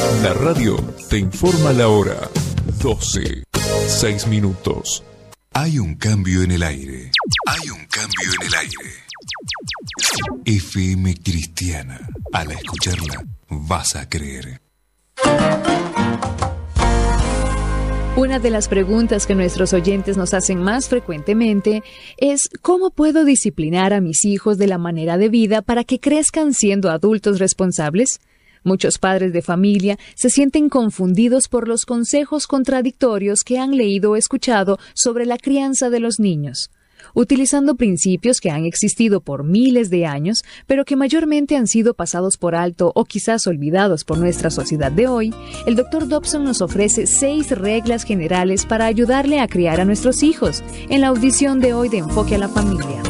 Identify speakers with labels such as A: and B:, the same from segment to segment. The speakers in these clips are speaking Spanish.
A: La radio te informa la hora. 12, 6 minutos.
B: Hay un cambio en el aire. Hay un cambio en el aire. FM Cristiana. Al escucharla, vas a creer.
C: Una de las preguntas que nuestros oyentes nos hacen más frecuentemente es ¿cómo puedo disciplinar a mis hijos de la manera debida para que crezcan siendo adultos responsables? Muchos padres de familia se sienten confundidos por los consejos contradictorios que han leído o escuchado sobre la crianza de los niños. Utilizando principios que han existido por miles de años, pero que mayormente han sido pasados por alto o quizás olvidados por nuestra sociedad de hoy, el Dr. Dobson nos ofrece 6 reglas generales para ayudarle a criar a nuestros hijos, en la audición de hoy de Enfoque a la Familia.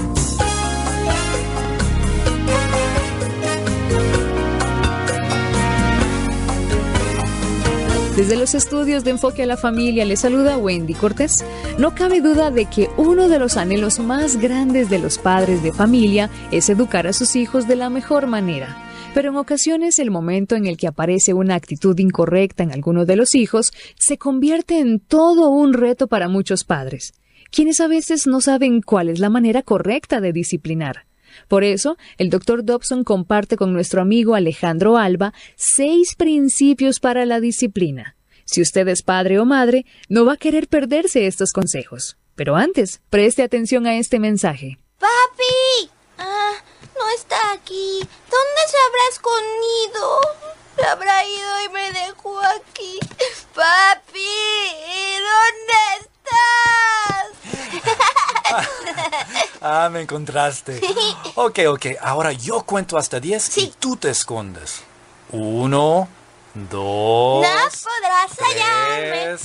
C: Desde los estudios de Enfoque a la Familia les saluda Wendy Cortés. No cabe duda de que uno de los anhelos más grandes de los padres de familia es educar a sus hijos de la mejor manera. Pero en ocasiones el momento en el que aparece una actitud incorrecta en alguno de los hijos se convierte en todo un reto para muchos padres, quienes a veces no saben cuál es la manera correcta de disciplinar. Por eso, el Dr. Dobson comparte con nuestro amigo Alejandro Alba 6 principios para la disciplina. Si usted es padre o madre, no va a querer perderse estos consejos. Pero antes, preste atención a este mensaje.
D: ¡Papi! No está aquí. ¿Dónde se habrá escondido? Se habrá ido y me dejó aquí. ¡Papi! ¿Dónde estás?
E: Me encontraste. Ok. Ahora yo cuento hasta 10 y tú te escondes. 1, 2,
D: no podrás hallarme.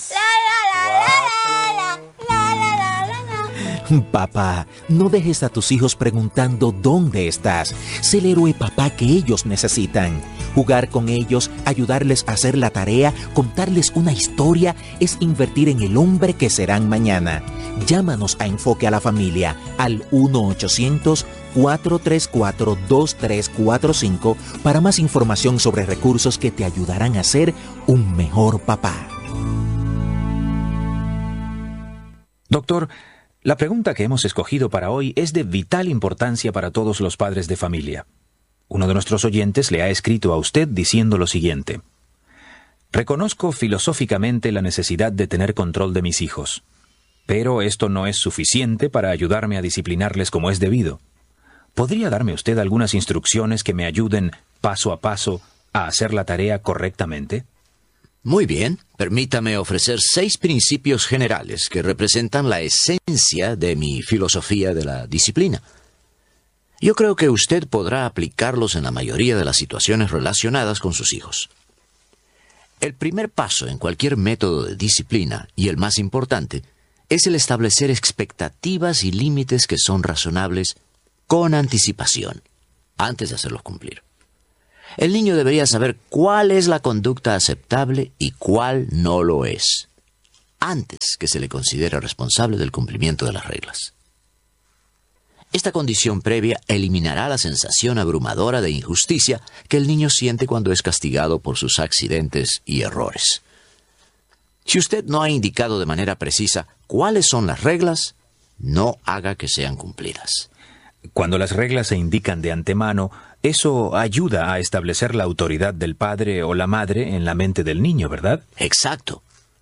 E: 4.
F: Papá, no dejes a tus hijos preguntando dónde estás. Sé el héroe papá que ellos necesitan. Jugar con ellos, ayudarles a hacer la tarea, contarles una historia, es invertir en el hombre que serán mañana. Llámanos a Enfoque a la Familia al 1-800-434-2345 para más información sobre recursos que te ayudarán a ser un mejor papá.
G: Doctor, la pregunta que hemos escogido para hoy es de vital importancia para todos los padres de familia. Uno de nuestros oyentes le ha escrito a usted diciendo lo siguiente: reconozco filosóficamente la necesidad de tener control de mis hijos, pero esto no es suficiente para ayudarme a disciplinarles como es debido. ¿Podría darme usted algunas instrucciones que me ayuden, paso a paso, a hacer la tarea correctamente?
H: Muy bien, permítame ofrecer 6 principios generales que representan la esencia de mi filosofía de la disciplina. Yo creo que usted podrá aplicarlos en la mayoría de las situaciones relacionadas con sus hijos. El primer paso en cualquier método de disciplina, y el más importante, es el establecer expectativas y límites que son razonables con anticipación, antes de hacerlos cumplir. El niño debería saber cuál es la conducta aceptable y cuál no lo es, antes que se le considere responsable del cumplimiento de las reglas. Esta condición previa eliminará la sensación abrumadora de injusticia que el niño siente cuando es castigado por sus accidentes y errores. Si usted no ha indicado de manera precisa cuáles son las reglas, no haga que sean cumplidas.
G: Cuando las reglas se indican de antemano, eso ayuda a establecer la autoridad del padre o la madre en la mente del niño, ¿verdad?
H: Exacto.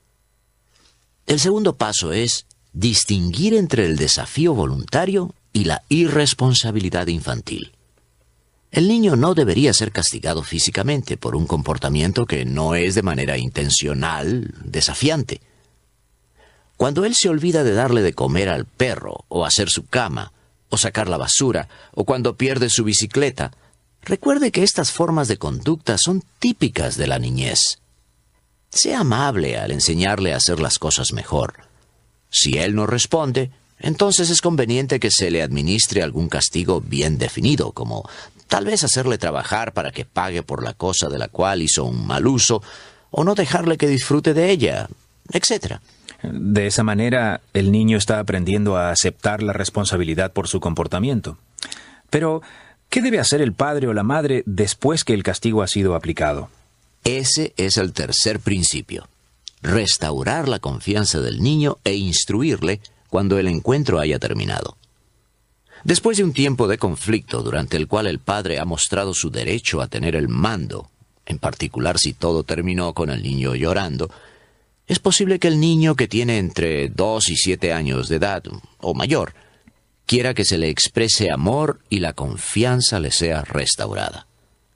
H: El segundo paso es distinguir entre el desafío voluntario y la irresponsabilidad infantil. El niño no debería ser castigado físicamente por un comportamiento que no es de manera intencional desafiante. Cuando él se olvida de darle de comer al perro, o hacer su cama, o sacar la basura, o cuando pierde su bicicleta, recuerde que estas formas de conducta son típicas de la niñez. Sea amable al enseñarle a hacer las cosas mejor. Si él no responde, entonces es conveniente que se le administre algún castigo bien definido, como tal vez hacerle trabajar para que pague por la cosa de la cual hizo un mal uso, o no dejarle que disfrute de ella, etc.
G: De esa manera, el niño está aprendiendo a aceptar la responsabilidad por su comportamiento. Pero, ¿qué debe hacer el padre o la madre después que el castigo ha sido aplicado?
H: Ese es el tercer principio. Restaurar la confianza del niño e instruirle cuando el encuentro haya terminado. Después de un tiempo de conflicto durante el cual el padre ha mostrado su derecho a tener el mando, en particular si todo terminó con el niño llorando, es posible que el niño que tiene entre 2 y 7 años de edad, o mayor, quiera que se le exprese amor y la confianza le sea restaurada.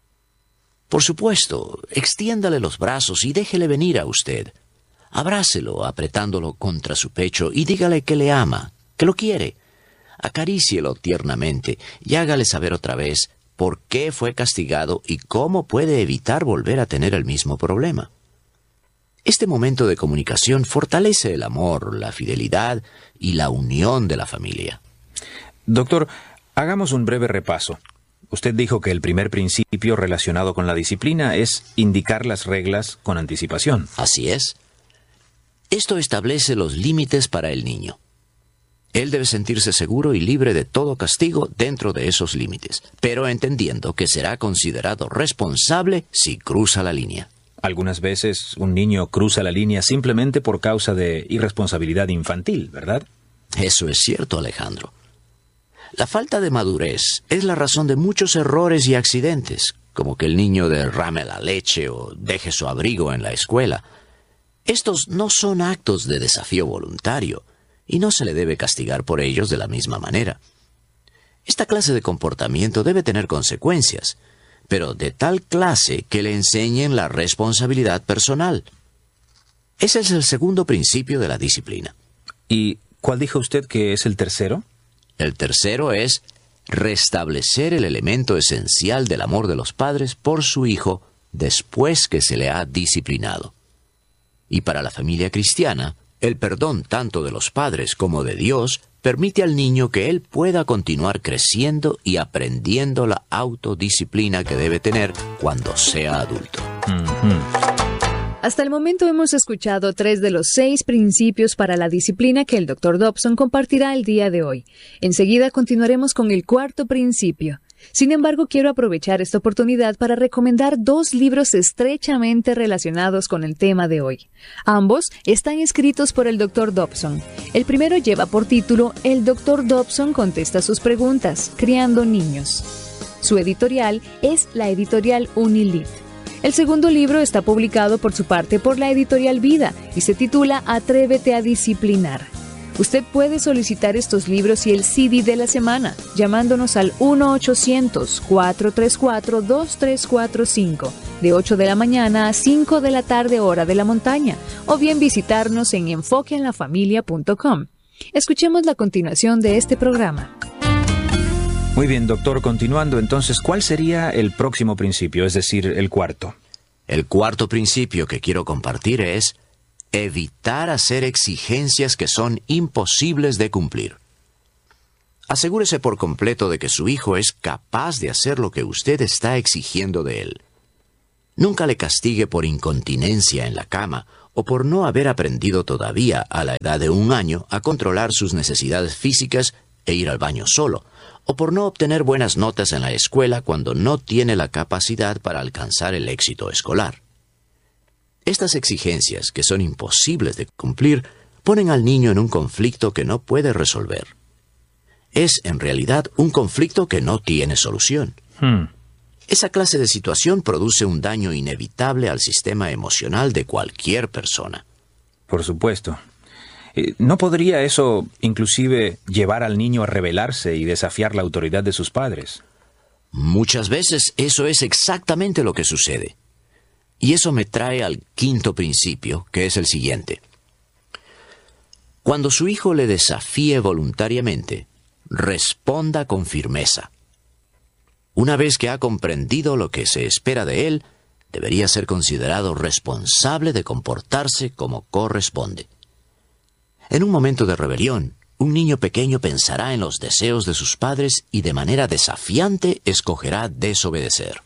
H: Por supuesto, extiéndale los brazos y déjele venir a usted. Abrácelo apretándolo contra su pecho y dígale que le ama, que lo quiere. Acarícielo tiernamente y hágale saber otra vez por qué fue castigado y cómo puede evitar volver a tener el mismo problema. Este momento de comunicación fortalece el amor, la fidelidad y la unión de la familia.
G: Doctor, hagamos un breve repaso. Usted dijo que el primer principio relacionado con la disciplina es indicar las reglas con anticipación.
H: Así es. Esto establece los límites para el niño. Él debe sentirse seguro y libre de todo castigo dentro de esos límites, pero entendiendo que será considerado responsable si cruza la línea.
G: Algunas veces un niño cruza la línea simplemente por causa de irresponsabilidad infantil, ¿verdad?
H: Eso es cierto, Alejandro. La falta de madurez es la razón de muchos errores y accidentes, como que el niño derrame la leche o deje su abrigo en la escuela. Estos no son actos de desafío voluntario, y no se le debe castigar por ellos de la misma manera. Esta clase de comportamiento debe tener consecuencias, pero de tal clase que le enseñen la responsabilidad personal. Ese es el segundo principio de la disciplina.
G: ¿Y cuál dijo usted que es el tercero?
H: El tercero es restablecer el elemento esencial del amor de los padres por su hijo después que se le ha disciplinado. Y para la familia cristiana, el perdón tanto de los padres como de Dios permite al niño que él pueda continuar creciendo y aprendiendo la autodisciplina que debe tener cuando sea adulto.
C: Hasta el momento hemos escuchado 3 de los 6 principios para la disciplina que el Dr. Dobson compartirá el día de hoy. Enseguida continuaremos con el 4º principio. Sin embargo, quiero aprovechar esta oportunidad para recomendar 2 libros estrechamente relacionados con el tema de hoy. Ambos están escritos por el Dr. Dobson. El primero lleva por título El Dr. Dobson contesta sus preguntas, criando niños. Su editorial es la editorial Unilit. El segundo libro está publicado por su parte por la editorial Vida y se titula Atrévete a disciplinar. Usted puede solicitar estos libros y el CD de la semana llamándonos al 1-800-434-2345 de 8 de la mañana a 5 de la tarde hora de la montaña o bien visitarnos en enfoqueenlafamilia.com. Escuchemos la continuación de este programa.
G: Muy bien, doctor, continuando entonces, ¿cuál sería el próximo principio, es decir, el 4º?
H: El 4º principio que quiero compartir es evitar hacer exigencias que son imposibles de cumplir. Asegúrese por completo de que su hijo es capaz de hacer lo que usted está exigiendo de él. Nunca le castigue por incontinencia en la cama o por no haber aprendido todavía a la edad de 1 año a controlar sus necesidades físicas e ir al baño solo, o por no obtener buenas notas en la escuela cuando no tiene la capacidad para alcanzar el éxito escolar. Estas exigencias, que son imposibles de cumplir, ponen al niño en un conflicto que no puede resolver. Es, en realidad, un conflicto que no tiene solución. Esa clase de situación produce un daño inevitable al sistema emocional de cualquier persona.
G: Por supuesto. ¿No podría eso, inclusive, llevar al niño a rebelarse y desafiar la autoridad de sus padres?
H: Muchas veces eso es exactamente lo que sucede. Y eso me trae al 5º principio, que es el siguiente. Cuando su hijo le desafíe voluntariamente, responda con firmeza. Una vez que ha comprendido lo que se espera de él, debería ser considerado responsable de comportarse como corresponde. En un momento de rebelión, un niño pequeño pensará en los deseos de sus padres y de manera desafiante escogerá desobedecer.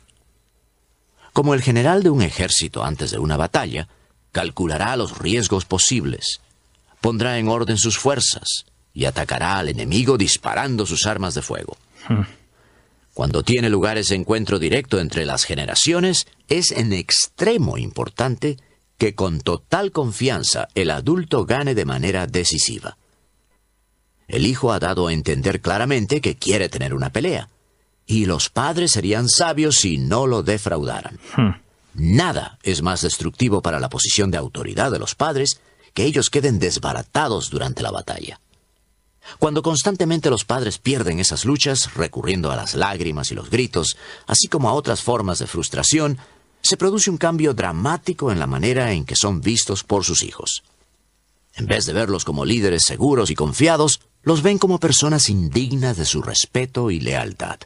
H: Como el general de un ejército antes de una batalla, calculará los riesgos posibles, pondrá en orden sus fuerzas y atacará al enemigo disparando sus armas de fuego. Cuando tiene lugar ese encuentro directo entre las generaciones, es en extremo importante que con total confianza el adulto gane de manera decisiva. El hijo ha dado a entender claramente que quiere tener una pelea, y los padres serían sabios si no lo defraudaran. Nada es más destructivo para la posición de autoridad de los padres que ellos queden desbaratados durante la batalla. Cuando constantemente los padres pierden esas luchas, recurriendo a las lágrimas y los gritos, así como a otras formas de frustración, se produce un cambio dramático en la manera en que son vistos por sus hijos. En vez de verlos como líderes seguros y confiados, los ven como personas indignas de su respeto y lealtad.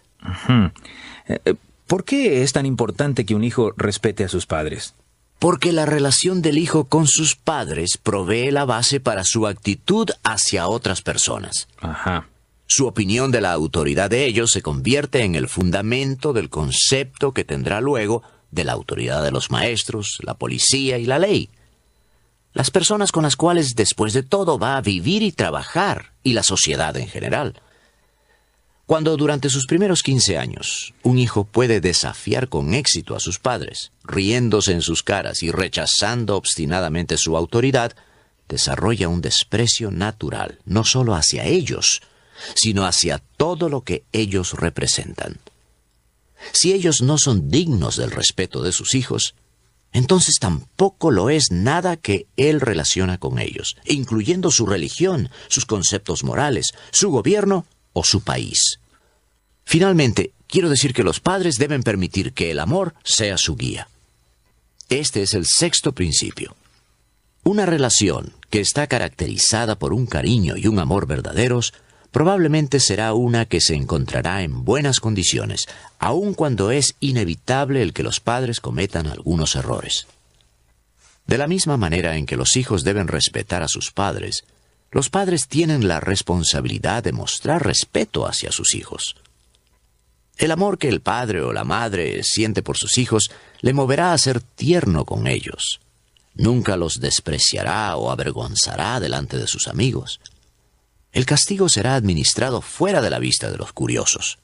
G: ¿Por qué es tan importante que un hijo respete a sus padres?
H: Porque la relación del hijo con sus padres provee la base para su actitud hacia otras personas. Su opinión de la autoridad de ellos se convierte en el fundamento del concepto que tendrá luego de la autoridad de los maestros, la policía y la ley. Las personas con las cuales después de todo va a vivir y trabajar, y la sociedad en general. Cuando durante sus primeros 15 años un hijo puede desafiar con éxito a sus padres, riéndose en sus caras y rechazando obstinadamente su autoridad, desarrolla un desprecio natural, no solo hacia ellos, sino hacia todo lo que ellos representan. Si ellos no son dignos del respeto de sus hijos, entonces tampoco lo es nada que él relaciona con ellos, incluyendo su religión, sus conceptos morales, su gobierno o su país. Finalmente, quiero decir que los padres deben permitir que el amor sea su guía. Este es el sexto principio. Una relación que está caracterizada por un cariño y un amor verdaderos probablemente será una que se encontrará en buenas condiciones, aun cuando es inevitable el que los padres cometan algunos errores. De la misma manera en que los hijos deben respetar a sus padres, los padres tienen la responsabilidad de mostrar respeto hacia sus hijos. El amor que el padre o la madre siente por sus hijos le moverá a ser tierno con ellos. Nunca los despreciará o avergonzará delante de sus amigos. El castigo será administrado fuera de la vista de los curiosos.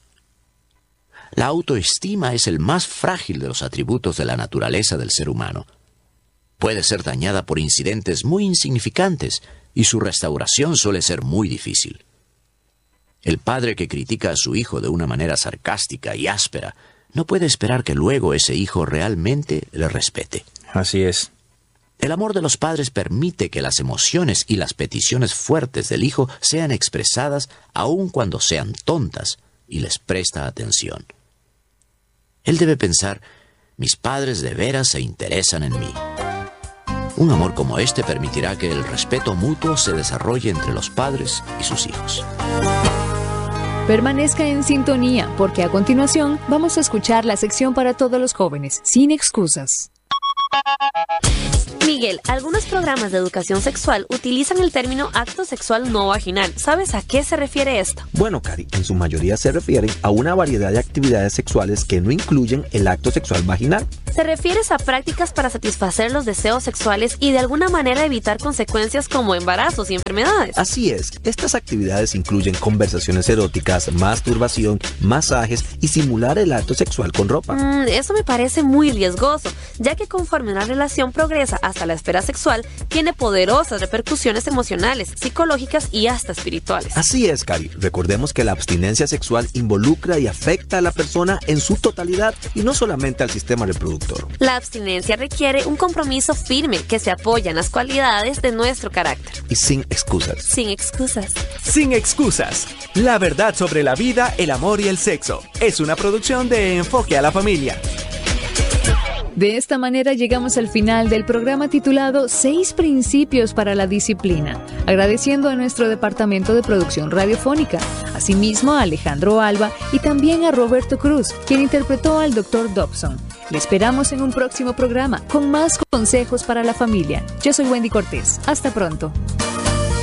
H: La autoestima es el más frágil de los atributos de la naturaleza del ser humano. Puede ser dañada por incidentes muy insignificantes y su restauración suele ser muy difícil. El padre que critica a su hijo de una manera sarcástica y áspera no puede esperar que luego ese hijo realmente le respete.
G: Así es.
H: El amor de los padres permite que las emociones y las peticiones fuertes del hijo sean expresadas aun cuando sean tontas, y les presta atención. Él debe pensar, mis padres de veras se interesan en mí. Un amor como este permitirá que el respeto mutuo se desarrolle entre los padres y sus hijos.
C: Permanezca en sintonía, porque a continuación vamos a escuchar la sección para todos los jóvenes, sin excusas.
I: Miguel, algunos programas de educación sexual utilizan el término acto sexual no vaginal. ¿Sabes a qué se refiere esto?
J: Bueno, Cari, en su mayoría se refieren a una variedad de actividades sexuales que no incluyen el acto sexual vaginal.
I: ¿Te refieres a prácticas para satisfacer los deseos sexuales y de alguna manera evitar consecuencias como embarazos y enfermedades?
J: Así es, estas actividades incluyen conversaciones eróticas, masturbación, masajes y simular el acto sexual con ropa.
I: Eso me parece muy riesgoso, ya que conforme una relación progresa hasta la esfera sexual, tiene poderosas repercusiones emocionales, psicológicas y hasta espirituales.
J: Así es, Cari. Recordemos que la abstinencia sexual involucra y afecta a la persona en su totalidad y no solamente al sistema reproductor.
I: La abstinencia requiere un compromiso firme que se apoya en las cualidades de nuestro carácter.
J: Y sin excusas.
I: Sin excusas.
K: Sin excusas. La verdad sobre la vida, el amor y el sexo. Es una producción de Enfoque a la Familia.
C: De esta manera llegamos al final del programa titulado 6 principios para la disciplina, agradeciendo a nuestro departamento de producción radiofónica, asimismo a Alejandro Alba y también a Roberto Cruz, quien interpretó al Dr. Dobson. Le esperamos en un próximo programa con más consejos para la familia. Yo soy Wendy Cortés. Hasta pronto.